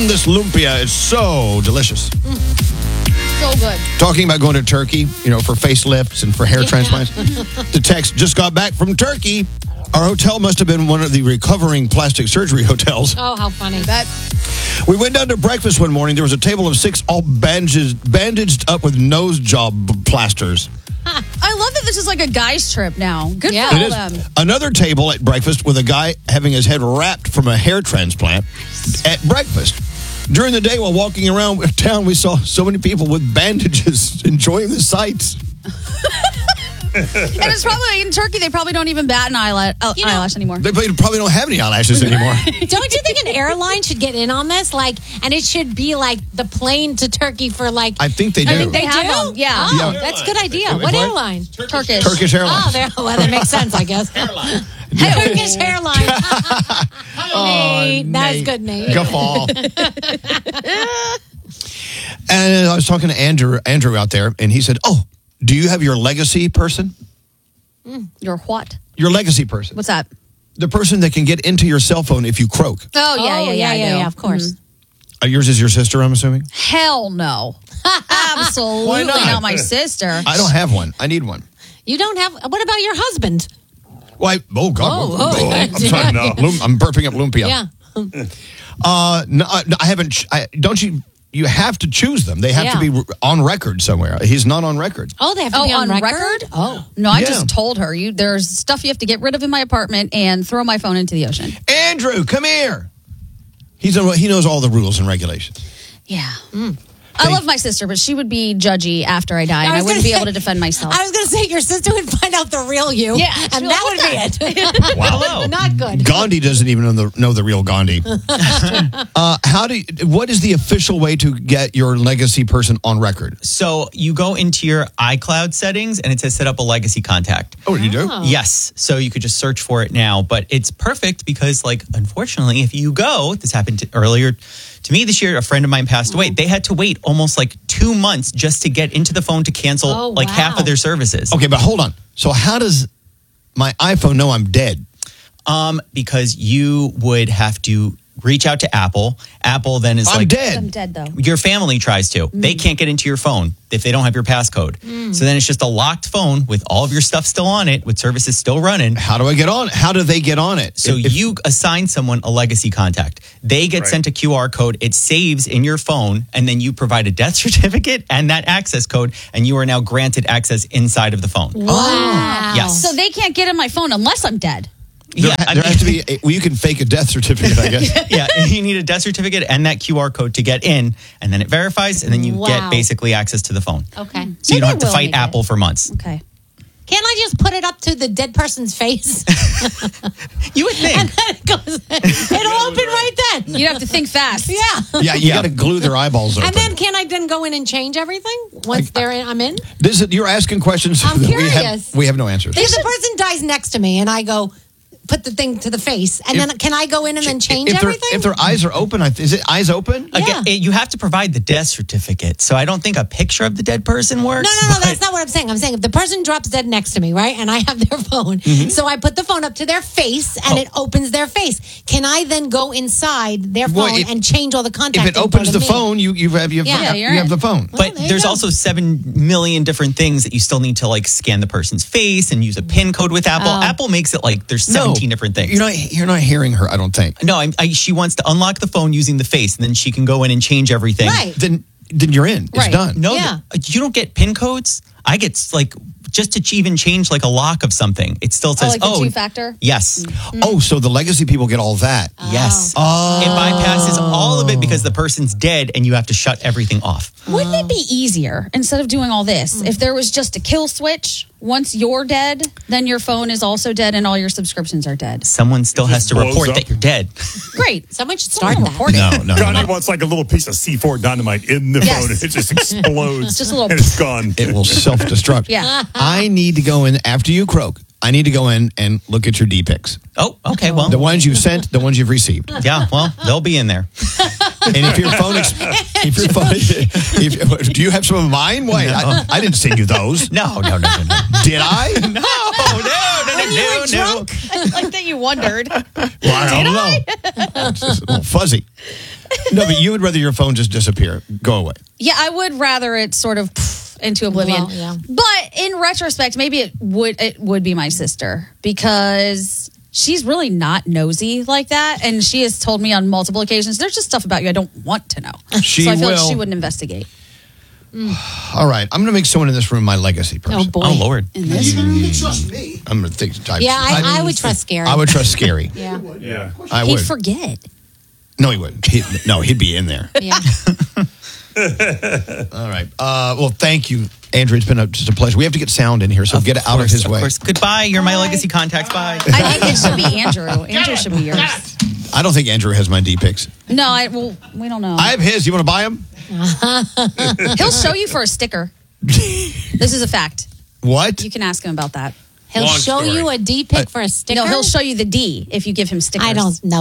This lumpia is so delicious. So good. Talking about going to Turkey, for facelifts and for hair transplants. The text just got back from Turkey. Our hotel must have been one of the recovering plastic surgery hotels. Oh, how funny. We went down to breakfast one morning. There was a table of 6 all bandaged up with nose job plasters. I love that this is like a guy's trip now. Good for It all is. them. Another table at breakfast with a guy having his head wrapped from a hair transplant at breakfast. During the day while walking around town, we saw so many people with bandages enjoying the sights. And it's probably in Turkey, they probably don't even bat an eyelash anymore. They probably don't have any eyelashes anymore. Don't you think an airline should get in on this? And it should be like the plane to Turkey for I think they do. I think they have them. Yeah. Oh, that's a good idea. What airline? Turkish Airlines. Oh, that makes sense, I guess. Turkish airline. Nate. That was good, Nate. Guffaw. And I was talking to Andrew out there, and he said, do you have your legacy person? Your what? Your legacy person. What's that? The person that can get into your cell phone if you croak. Oh, yeah, I do. of course. Yours is your sister, I'm assuming? Hell no. Absolutely Why not? my sister. I don't have one. I need one. You don't have. What about your husband? Why? Oh, God. Oh. I'm sorry. No. I'm burping up lumpia. Yeah. No, I haven't. Don't you? You have to choose them. They have to be on record somewhere. He's not on record. Oh, they have to be on record? Oh. No, I just told her, there's stuff you have to get rid of in my apartment and throw my phone into the ocean. Andrew, come here. He knows all the rules and regulations. Yeah. I love my sister, but she would be judgy after I die, and I wouldn't be able to defend myself. I was going to say, your sister would find out the real you. Yeah. And that would be it. Wow. Not good. Gandhi doesn't even know the real Gandhi. What is the official way to get your legacy person on record? So you go into your iCloud settings and it says set up a legacy contact. Oh, you do? Yes. So you could just search for it now. But it's perfect because, unfortunately, if you go, this happened earlier to me this year, a friend of mine passed away. They had to wait almost 2 months just to get into the phone to cancel half of their services. Okay, but hold on. So how does my iPhone know I'm dead? Because you would have to reach out to Apple. Apple then is I'm dead. I'm dead, though. Your family tries to. They can't get into your phone if they don't have your passcode. So then it's just a locked phone with all of your stuff still on it, with services still running. How do I get on? How do they get on it? So you assign someone a legacy contact. They get sent a QR code. It saves in your phone, and then you provide a death certificate and that access code, and you are now granted access inside of the phone. Wow. Yes. So they can't get in my phone unless I'm dead. There has to be. You can fake a death certificate, I guess. Yeah, you need a death certificate and that QR code to get in, and then it verifies, and then you get basically access to the phone. Okay. So you don't have to will fight need Apple for months. Okay. Can't I just put it up to the dead person's face? You would think. And then it'll open right then. You'd have to think fast. Yeah. Yeah, you got to glue their eyeballs open. And then can I then go in and change everything once I'm in? You're asking questions I'm that curious. we have no answers. If the person dies next to me and I go put the thing to the face, and then can I go in and then change everything? If their eyes are open, is it eyes open? Again, you have to provide the death certificate. So I don't think a picture of the dead person works. No, that's not what I'm saying. I'm saying if the person drops dead next to me, right, and I have their phone, so I put the phone up to their face, and it opens their face. Can I then go inside their phone and change all the contact? If it opens the phone, you have the phone. But there's also 7 million different things that you still need to scan the person's face and use a PIN code with Apple. Apple makes it there's 17 different things. You're not hearing her, I don't think. No, she wants to unlock the phone using the face, and then she can go in and change everything. Right. Then you're in. It's done. No, you don't get PIN codes. I get just to even change a lock of something. It still says, the two-factor? Yes. Oh, so the legacy people get all that. Yes. Oh. It bypasses all of it because the person's dead and you have to shut everything off. Wouldn't it be easier, instead of doing all this, if there was just a kill switch? Once you're dead, then your phone is also dead and all your subscriptions are dead. Someone still has to report up. that you're dead. Great. Someone should start that. Report it. No. Gandhi wants a little piece of C4 dynamite in the phone, and it just explodes. It's just a little. And it's gone. It will self-destruct. Yeah. I need to go in after you croak. I need to go in and look at your D-pics. Oh, okay. Well, The ones you've sent, the ones you've received. yeah. Well, they'll be in there. And if your phone, do you have some of mine? Wait, I didn't send you those. No. Did I? No. I like that you wondered. Well, I don't know. It's just a little fuzzy. No, but you would rather your phone just disappear, go away. Yeah, I would rather it sort of into oblivion. Well, yeah. But in retrospect, maybe it would be my sister because she's really not nosy like that, and she has told me on multiple occasions there's just stuff about you I don't want to know. So I feel like she wouldn't investigate. All right, I'm going to make someone in this room my legacy person. Oh boy. Oh, Lord. In this room, You trust me? I'm going to think. Yeah, I would trust Scary. I would trust Scary. Yeah. Yeah. I he'd would. forget. No, he wouldn't. He'd be in there. Yeah. All right. Well, thank you, Andrew. It's been just a pleasure. We have to get sound in here, so get out of his way. Of course. Goodbye. You're my legacy contacts. Bye. I think it should be Andrew. Andrew should be yours. I don't think Andrew has my D pics. No, we don't know. I have his. You want to buy him? He'll show you for a sticker. This is a fact. What? You can ask him about that. He'll Long show story. you a D pic for a sticker. No, he'll show you the D if you give him stickers. I don't know.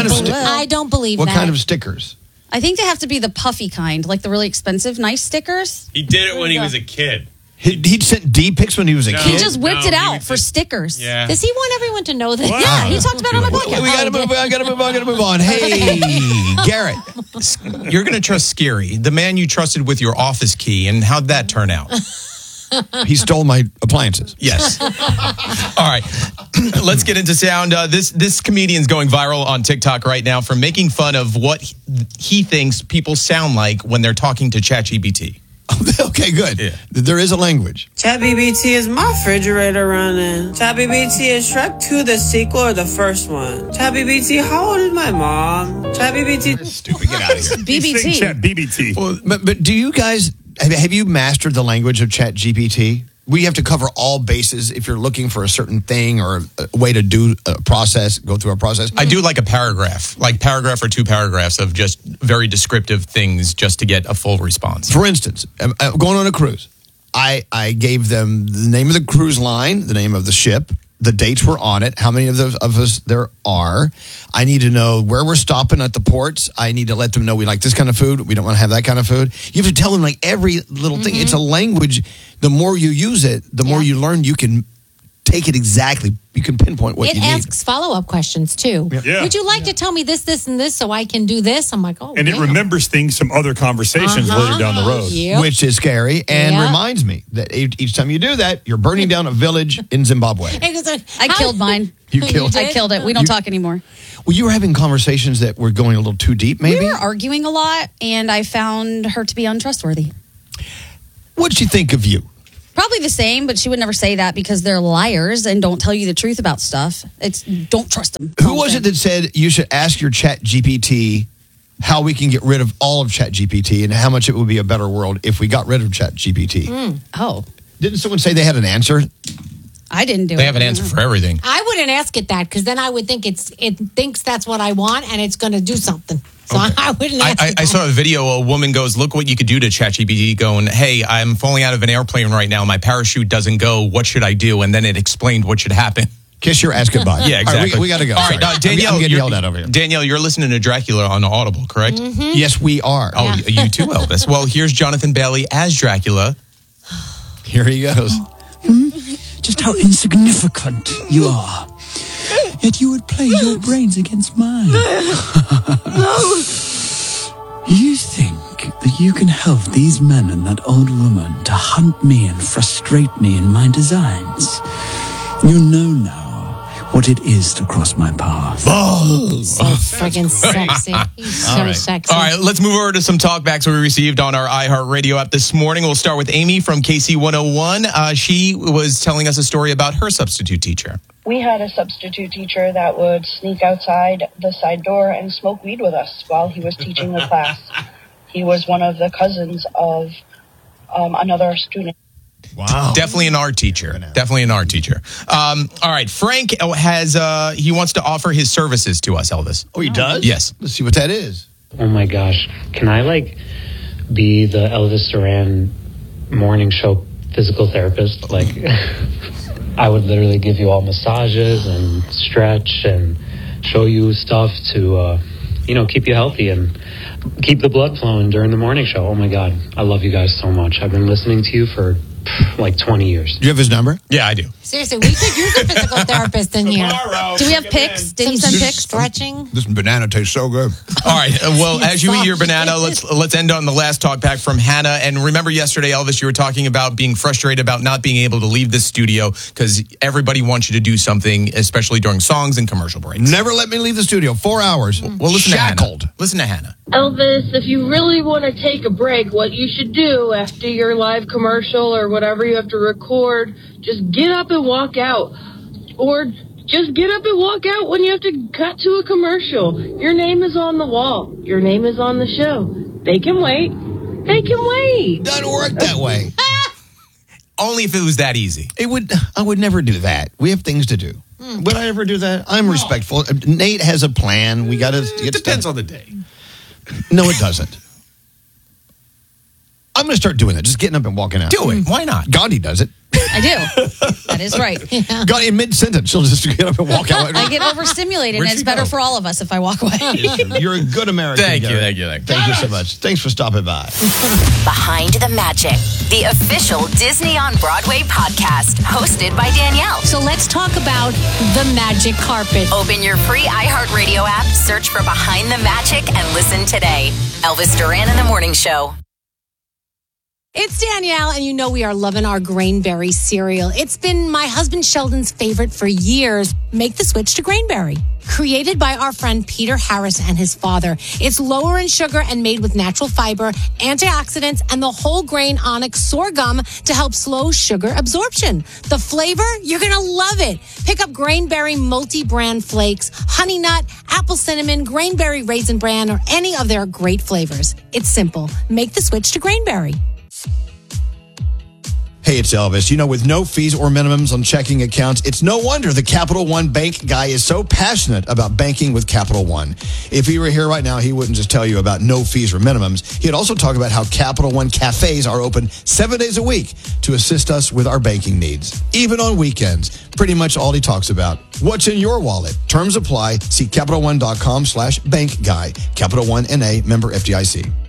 I don't believe What that. kind of stickers? I think they have to be the puffy kind, like the really expensive, nice stickers. He did it when he was a kid. He'd sent D pics when he was a No. kid. He just whipped No, it he out was for just- stickers. Yeah. Does he want everyone to know that? Wow. Yeah, he talked about it on my We podcast. got to move on. Got to move on. Hey, Garrett. You're going to trust Scary, the man you trusted with your office key, and how'd that turn out? He stole my appliances. Yes. All right. Let's get into sound. This comedian's going viral on TikTok right now for making fun of what he thinks people sound like when they're talking to ChatGPT. Okay, good. Yeah. There is a language. ChatGPT is my refrigerator running. ChatGPT is Shrek 2, the sequel or the first one. ChatGPT, how old is my mom? ChatGPT. Stupid. Get out of here. He's saying Chat BBT. Well, but do you guys have you mastered the language of ChatGPT? We have to cover all bases if you're looking for a certain thing or a way to do a process, go through a process. I do like a paragraph or two paragraphs of just very descriptive things just to get a full response. For instance, going on a cruise, I gave them the name of the cruise line, the name of the ship, the dates were on it, how many of us there are. I need to know where we're stopping at the ports. I need to let them know we like this kind of food. We don't want to have that kind of food. You have to tell them like every little thing. It's a language. The more you use it, the more you learn. You can take it exactly. You can pinpoint what It you need. asks follow-up questions, too. Yeah. Would you like to tell me this, and this so I can do this? I'm like, oh, And it damn. remembers things from other conversations later down the road. Yep. Which is scary and Yeah. reminds me that each time you do that, you're burning down a village in Zimbabwe. I killed mine. You killed I killed it. We don't talk anymore. Well, you were having conversations that were going a little too deep, maybe? We were arguing a lot, and I found her to be untrustworthy. What'd she think of you? Probably the same, but she would never say that because they're liars and don't tell you the truth about stuff. It's don't trust them. Who was it that said you should ask your Chat GPT how we can get rid of all of Chat GPT and how much it would be a better world if we got rid of Chat GPT? Oh, Didn't someone say they had an answer? I didn't do it. They have an answer for everything. I wouldn't ask it that because then I would think it thinks that's what I want and it's going to do something. So I wouldn't ask it I that. saw a video. A woman goes, "Look what you could do to ChatGPT." Going, "Hey, I'm falling out of an airplane right now. My parachute doesn't go. What should I do?" And then it explained what should happen. Kiss your ass goodbye. Yeah, exactly. All right, we got to go. All right, Sorry. Danielle, I'm getting you're- yelled at over here. Danielle, you're listening to Dracula on Audible, correct? Yes, we are. Oh, you too, Elvis. Well, here's Jonathan Bailey as Dracula. Here he goes. Just how insignificant you are. Yet you would play your brains against mine. You think that you can help these men and that old woman to hunt me and frustrate me in my designs. You know now what it is to cross my path. So friggin' sexy. He's so sexy. All right, let's move over to some talkbacks we received on our iHeartRadio app this morning. We'll start with Amy from KC101. She was telling us a story about her substitute teacher. We had a substitute teacher that would sneak outside the side door and smoke weed with us while he was teaching the class. He was one of the cousins of another student. Wow. Definitely an art teacher. Definitely an art teacher. All right, Frank has he wants to offer his services to us, Elvis. Oh, he does? Yes. Let's see what that is. Oh my gosh. Can I be the Elvis Duran morning show physical therapist? I would literally give you all massages and stretch and show you stuff to, keep you healthy and keep the blood flowing during the morning show. Oh my God. I love you guys so much. I've been listening to you for like 20 years. Do you have his number? Yeah, I do. Seriously, we could use a physical therapist in here. Do we have pics? Did you send pics? Stretching. This banana tastes so good. All right. Well, as you eat your banana, let's end on the last talk back from Hannah. And remember yesterday, Elvis, you were talking about being frustrated about not being able to leave this studio because everybody wants you to do something, especially during songs and commercial breaks. Never let me leave the studio. 4 hours. Well, listen Shackled. to Hannah. Listen to Hannah. Elvis, if you really want to take a break, what you should do after your live commercial or whatever you have to record, just get up and walk out. Or just get up and walk out when you have to cut to a commercial. Your name is on the wall. Your name is on the show. They can wait. They can wait. Doesn't work that way. Only if it was that easy. I would never do that. We have things to do. Would I ever do that? I'm respectful. Nate has a plan. We got to. It depends on the day. No, it doesn't. I'm going to start doing that. Just getting up and walking out. Do it. Why not? Gandhi does it. I do. That is right. Gandhi, in mid-sentence, she'll just get up and walk out. I get overstimulated, and it's better for all of us if I walk away. You're a good American. Thank you so much. Thanks for stopping by. Behind the Magic, the official Disney on Broadway podcast, hosted by Danielle. So let's talk about the magic carpet. Open your free iHeartRadio app, search for Behind the Magic, and listen today. Elvis Duran in the Morning Show. It's Danielle, and you know we are loving our Grainberry cereal. It's been my husband Sheldon's favorite for years. Make the switch to Grainberry. Created by our friend Peter Harris and his father. It's lower in sugar and made with natural fiber, antioxidants, and the whole grain onyx sorghum to help slow sugar absorption. The flavor, you're going to love it. Pick up Grainberry multi-brand flakes, honey nut, apple cinnamon, Grainberry raisin bran, or any of their great flavors. It's simple. Make the switch to Grainberry. Hey, it's Elvis. You know, with no fees or minimums on checking accounts, it's no wonder the Capital One Bank guy is so passionate about banking with Capital One. If he were here right now, he wouldn't just tell you about no fees or minimums. He'd also talk about how Capital One cafes are open 7 days a week to assist us with our banking needs. Even on weekends, pretty much all he talks about. What's in your wallet? Terms apply. See CapitalOne.com/bank guy. Capital One NA, member FDIC.